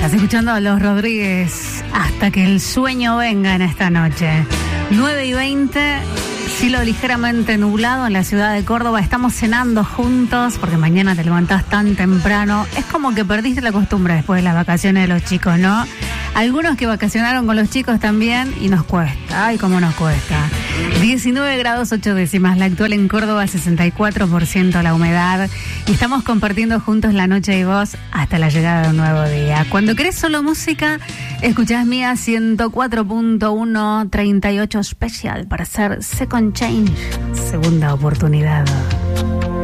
Estás escuchando a Los Rodríguez hasta que el sueño venga en esta noche. 9:20, cielo ligeramente nublado en la ciudad de Córdoba. Estamos cenando juntos porque mañana te levantás tan temprano. Es como que perdiste la costumbre después de las vacaciones de los chicos, ¿no? Algunos que vacacionaron con los chicos también y nos cuesta. Ay, cómo nos cuesta. 19 grados 8 décimas, la actual en Córdoba, 64% la humedad. Y estamos compartiendo juntos la noche y vos hasta la llegada de un nuevo día. Cuando querés solo música, escuchás Mía 104.1 38 Special para hacer Second Change, segunda oportunidad.